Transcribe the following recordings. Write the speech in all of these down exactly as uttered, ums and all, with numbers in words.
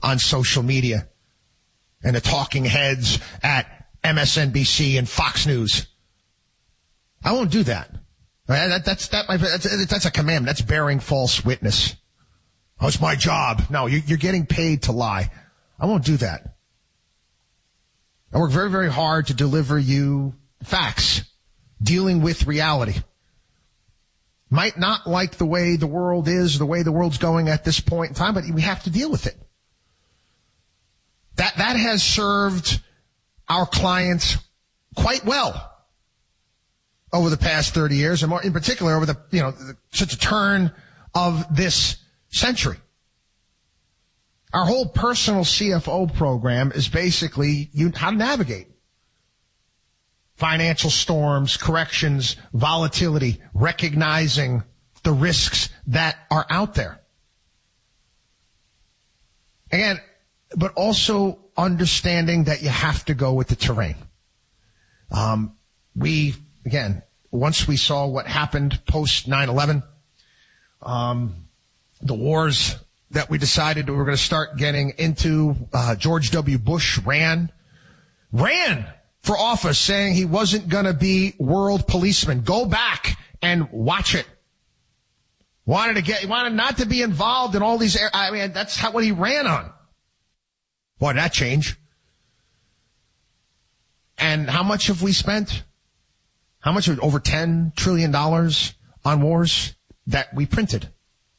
on social media and the talking heads at M S N B C and Fox News. I won't do that. That, that's, that, that's, that's a commandment. That's bearing false witness. Oh, it's my job. No, you, you're getting paid to lie. I won't do that. I work very, very hard to deliver you facts, dealing with reality. Might not like the way the world is, the way the world's going at this point in time, but we have to deal with it. That, that has served our clients quite well over the past thirty years, and more in particular over the, you know, the, since the turn of this century. Our whole personal C F O program is basically you, how to navigate financial storms, corrections, volatility, recognizing the risks that are out there. Again, but also understanding that you have to go with the terrain. Um, we, again, once we saw what happened post nine eleven, um, the wars that we decided we were going to start getting into, uh, George W. Bush ran, ran for office saying he wasn't going to be world policeman. Go back and watch it. Wanted to get, wanted not to be involved in all these, I mean, that's how, what he ran on. Boy, did that change. And how much have we spent? How much? Over ten trillion dollars on wars that we printed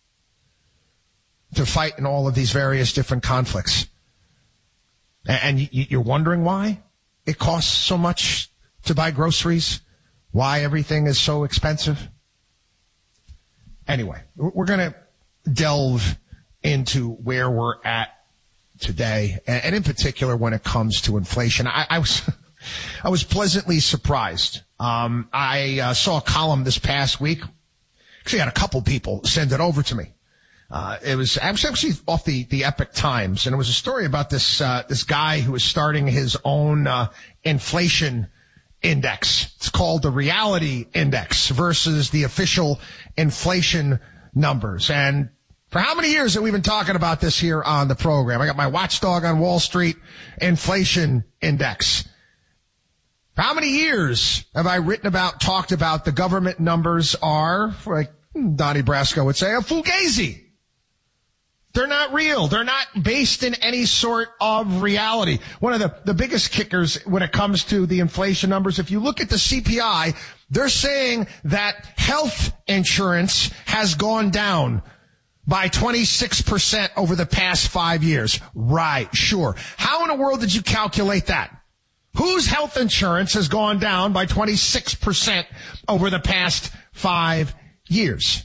to fight in all of these various different conflicts. And you're wondering why it costs so much to buy groceries, why everything is so expensive. Anyway, we're going to delve into where we're at today, and in particular when it comes to inflation. I, I was I was pleasantly surprised. Um, I uh, saw a column this past week. Actually, I had a couple people send it over to me. Uh, it was actually off the, the Epic Times, and it was a story about this, uh, this guy who was starting his own, uh, inflation index. It's called the Reality Index versus the official inflation numbers. And for how many years have we been talking about this here on the program? I got my watchdog on Wall Street inflation index. For how many years have I written about, talked about the government numbers are, like Donnie Brasco would say, a fugazi. They're not real. They're not based in any sort of reality. One of the, the biggest kickers when it comes to the inflation numbers, if you look at the C P I, they're saying that health insurance has gone down by twenty-six percent over the past five years. Right, sure. How in the world did you calculate that? Whose health insurance has gone down by twenty-six percent over the past five years?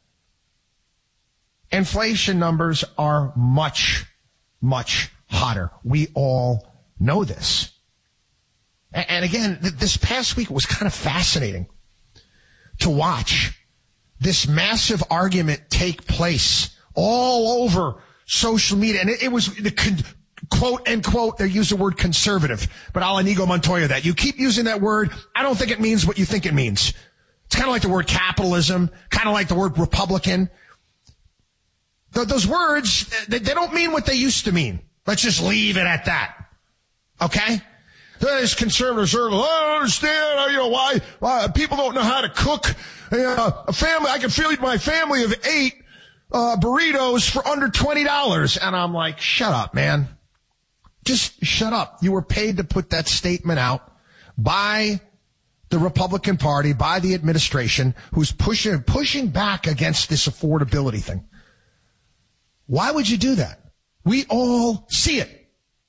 Inflation numbers are much, much hotter. We all know this. And again, this past week was kind of fascinating to watch this massive argument take place all over social media. And it was the con- quote, end quote, they use the word conservative, but I'll Inigo Montoya that. You keep using that word, I don't think it means what you think it means. It's kind of like the word capitalism, kind of like the word Republican. Those words, they don't mean what they used to mean. Let's just leave it at that. Okay? There's conservatives are, oh, I don't understand, you know, why, why people don't know how to cook. Uh, a family, I can feed my family of eight, uh, burritos for under twenty dollars. And I'm like, shut up, man. Just shut up. You were paid to put that statement out by the Republican Party, by the administration, who's pushing, pushing back against this affordability thing. Why would you do that? We all see it.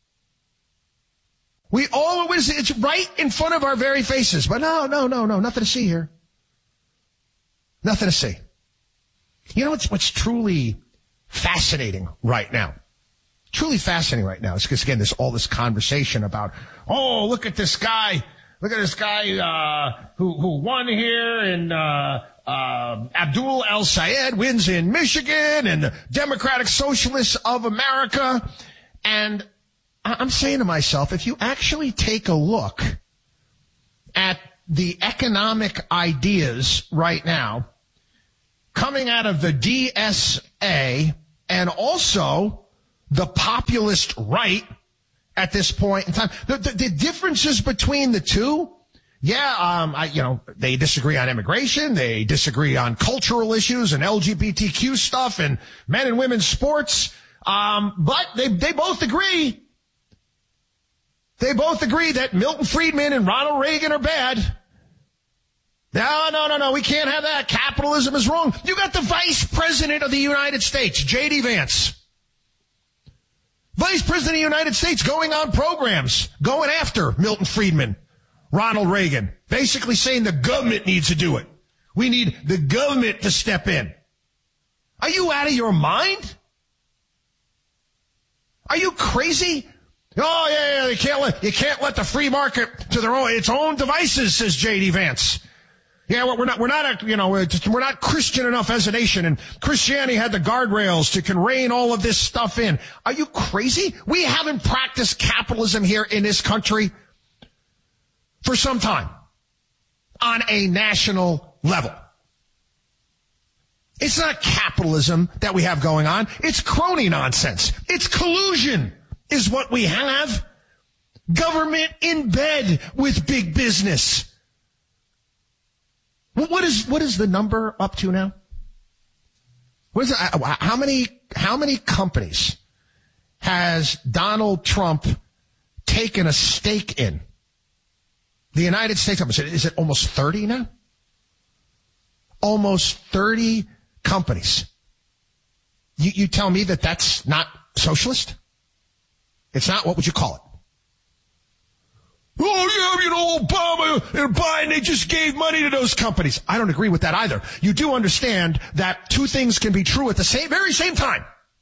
We all always, it's right in front of our very faces. But no, no, no, no, nothing to see here. Nothing to see. You know what's, what's truly fascinating right now? Truly fascinating right now is because, again, there's all this conversation about, oh, look at this guy. Look at this guy, uh, who, who won here in, uh, Uh, Abdul El-Sayed wins in Michigan and the Democratic Socialists of America. And I'm saying to myself, if you actually take a look at the economic ideas right now coming out of the D S A and also the populist right at this point in time. The, the, the differences between the two, yeah, um, I, you know, they disagree on immigration, they disagree on cultural issues and L G B T Q stuff and men and women's sports, um, but they they both agree. They both agree that Milton Friedman and Ronald Reagan are bad. No, no, no, no, we can't have that. Capitalism is wrong. You got the Vice President of the United States, J D Vance. Vice President of the United States going on programs, going after Milton Friedman, Ronald Reagan, basically saying the government needs to do it. We need the government to step in. Are you out of your mind? Are you crazy? Oh, yeah, yeah, you can't let, you can't let the free market to their own, its own devices, says J D Vance. Yeah, well, we're not, we're not, you know, we're not Christian enough as a nation, and Christianity had the guardrails to can rein all of this stuff in. Are you crazy? We haven't practiced capitalism here in this country for some time on a national level. It's not capitalism that we have going on. It's crony nonsense. It's collusion is what we have. Government in bed with big business. What is, what is the number up to now? What is it? How many, how many companies has Donald Trump taken a stake in? The United States, is it almost thirty now? Almost thirty companies. You, you tell me that that's not socialist? It's not, what would you call it? Oh, yeah, you know, Obama and Biden, they just gave money to those companies. I don't agree with that either. You do understand that two things can be true at the same, very same time.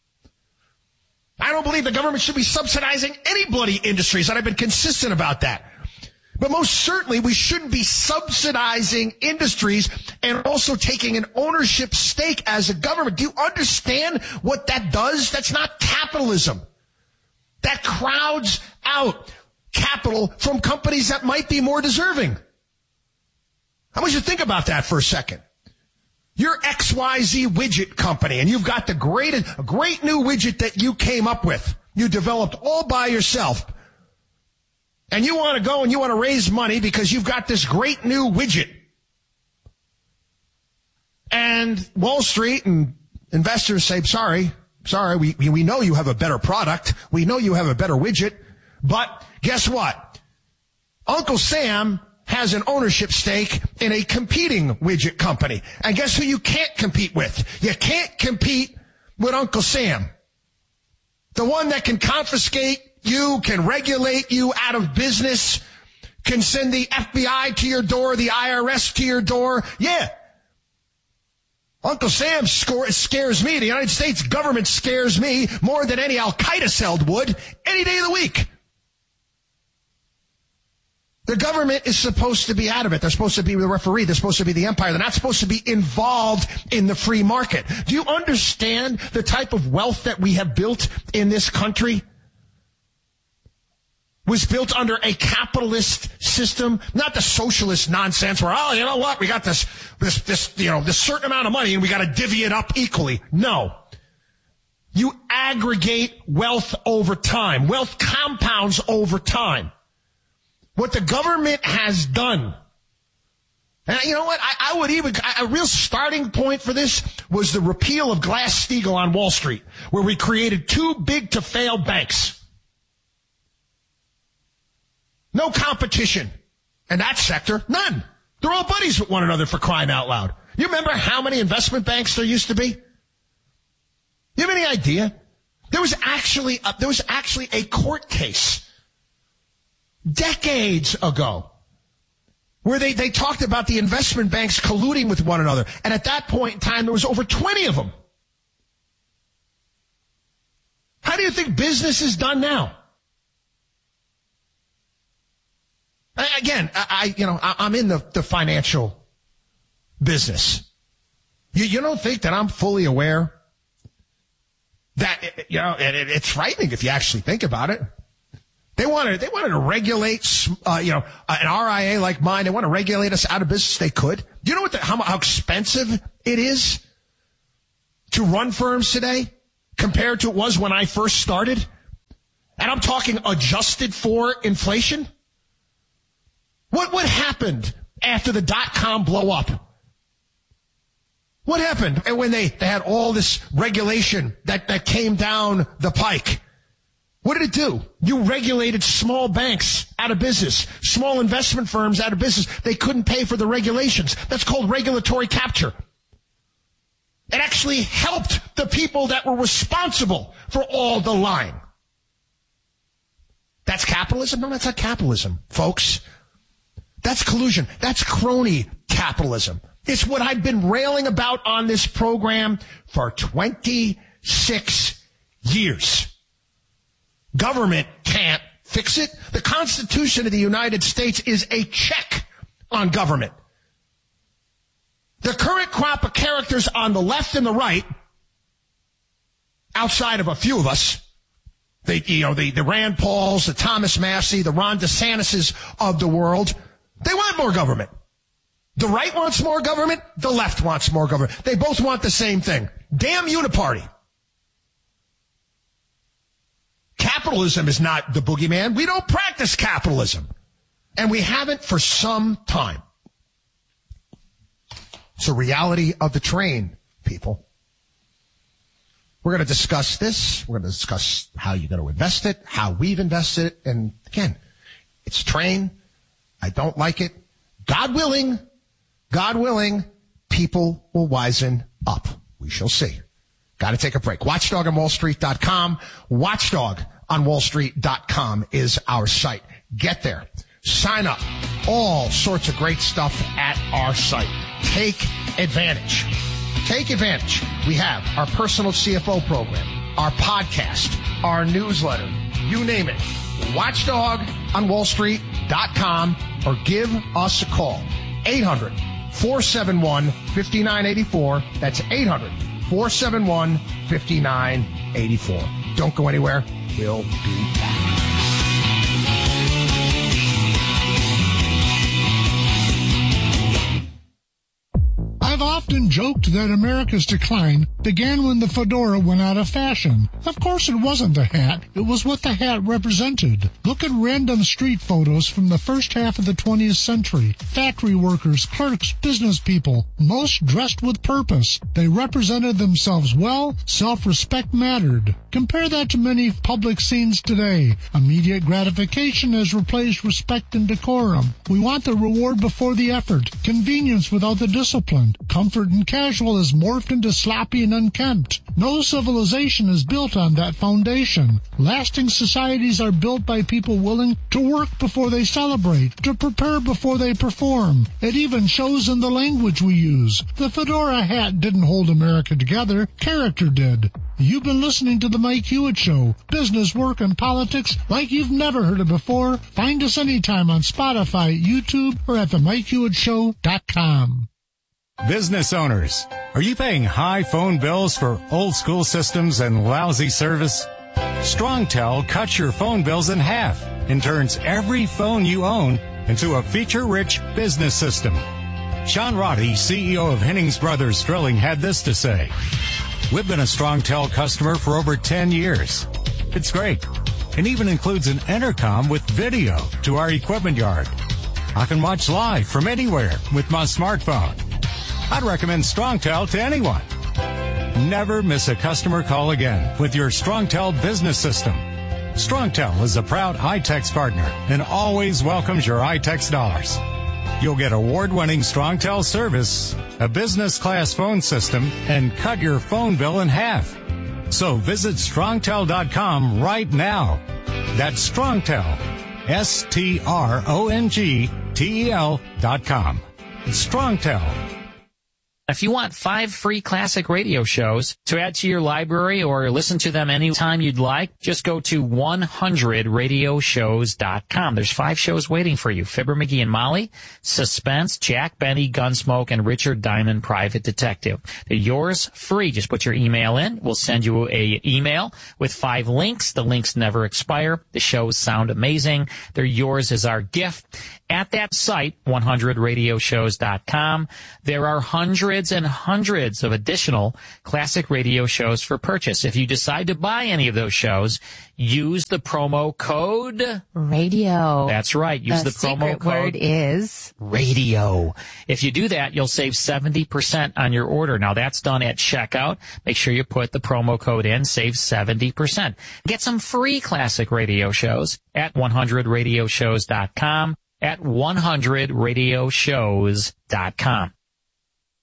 I don't believe the government should be subsidizing any bloody industries, and I've been consistent about that. But most certainly, we shouldn't be subsidizing industries and also taking an ownership stake as a government. Do you understand what that does? That's not capitalism. That crowds out capital from companies that might be more deserving. I want you to think about that for a second. You're X Y Z widget company, and you've got the great, a great new widget that you came up with. You developed all by yourself. And you want to go and you want to raise money because you've got this great new widget. And Wall Street and investors say, sorry, sorry, we, we know you have a better product. We know you have a better widget. But guess what? Uncle Sam has an ownership stake in a competing widget company. And guess who you can't compete with? You can't compete with Uncle Sam. The one that can confiscate you, can regulate you out of business, can send the F B I to your door, the I R S to your door. Yeah. Uncle Sam score, scares me. The United States government scares me more than any Al-Qaeda cell would any day of the week. The government is supposed to be out of it. They're supposed to be the referee. They're supposed to be the empire. They're not supposed to be involved in the free market. Do you understand the type of wealth that we have built in this country? Was built under a capitalist system, not the socialist nonsense where, oh, you know what, we got this, this, this, you know, this certain amount of money and we got to divvy it up equally. No. You aggregate wealth over time. Wealth compounds over time. What the government has done, and you know what, I, I would even, a real starting point for this was the repeal of Glass-Steagall on Wall Street, where we created two big to fail banks. No competition in that sector. None. They're all buddies with one another, for crying out loud. You remember how many investment banks there used to be? You have any idea? There was actually a, there was actually a court case decades ago where they, they talked about the investment banks colluding with one another. And at that point in time, there was over twenty of them. How do you think business is done now? Again, I, you know, I'm in the, the financial business. You, you don't think that I'm fully aware that, you know, it, it's frightening if you actually think about it. They wanted, they wanted to regulate, uh, you know, an R I A like mine. They want to regulate us out of business. They could. Do you know what the, how, how expensive it is to run firms today? compared to it was when I first started? And I'm talking adjusted for inflation? What what happened after the dot-com blow up? What happened and when they, they had all this regulation that, that came down the pike? What did it do? You regulated small banks out of business, small investment firms out of business. They couldn't pay for the regulations. That's called regulatory capture. It actually helped the people that were responsible for all the lying. That's capitalism? No, that's not capitalism, folks. That's collusion. That's crony capitalism. It's what I've been railing about on this program for twenty-six years. Government can't fix it. The Constitution of the United States is a check on government. The current crop of characters on the left and the right, outside of a few of us, the, you know, the, the Rand Pauls, the Thomas Massey, the Ron DeSantis's of the world, they want more government. The right wants more government. The left wants more government. They both want the same thing. Damn uniparty. Capitalism is not the boogeyman. We don't practice capitalism. And we haven't for some time. It's a reality of the train, people. We're going to discuss this. We're going to discuss how you're going to invest it, how we've invested it. And again, it's train. I don't like it. God willing, God willing, people will wisen up. We shall see. Got to take a break. Watchdog on Wall Street dot com. Watchdog on Wall Street dot com is our site. Get there. Sign up. All sorts of great stuff at our site. Take advantage. Take advantage. We have our personal C F O program, our podcast, our newsletter, you name it. Watchdog on Wall Street dot com or give us a call. eight hundred, four seven one, five nine eight four. That's eight hundred, four seven one, five nine eight four. Don't go anywhere. We'll be back. I've often joked that America's decline began when the fedora went out of fashion. Of course it wasn't the hat, it was what the hat represented. Look at random street photos from the first half of the twentieth century. Factory workers, clerks, business people, most dressed with purpose. They represented themselves well, self-respect mattered. Compare that to many public scenes today. Immediate gratification has replaced respect and decorum. We want the reward before the effort, convenience without the discipline. Comfort and casual is morphed into sloppy and unkempt. No civilization is built on that foundation. Lasting societies are built by people willing to work before they celebrate, to prepare before they perform. It even shows in the language we use. The fedora hat didn't hold America together. Character did. You've been listening to The Mike Hewitt Show. Business, work, and politics like you've never heard it before. Find us anytime on Spotify, YouTube, or at the mike hewitt show dot com. Business owners, are you paying high phone bills for old school systems and lousy service? StrongTel cuts your phone bills in half and turns every phone you own into a feature-rich business system. Sean Roddy, C E O of Hennings Brothers Drilling, had this to say. We've been a StrongTel customer for over ten years. It's great. It even includes an intercom with video to our equipment yard. I can watch live from anywhere with my smartphone. I'd recommend StrongTel to anyone. Never miss a customer call again with your StrongTel business system. StrongTel is a proud iTex partner and always welcomes your iTex dollars. You'll get award-winning StrongTel service, a business-class phone system, and cut your phone bill in half. So visit strongtel dot com right now. That's StrongTel, S T R O N G T E L dot com. StrongTel. If you want five free classic radio shows to add to your library or listen to them anytime you'd like, just go to one hundred radio shows dot com. There's five shows waiting for you. Fibber, McGee and Molly, Suspense, Jack Benny, Gunsmoke, and Richard Diamond, Private Detective. They're yours free. Just put your email in. We'll send you a email with five links. The links never expire. The shows sound amazing. They're yours as our gift. At that site, one hundred radio shows dot com, there are hundreds hundreds and hundreds of additional classic radio shows for purchase. If you decide to buy any of those shows, use the promo code radio. That's right. Use the, the promo secret code word is radio. If you do that, you'll save seventy percent on your order. Now that's done at checkout. Make sure you put the promo code in, save seventy percent. Get some free classic radio shows at one hundred radio shows dot com, at one hundred radio shows dot com.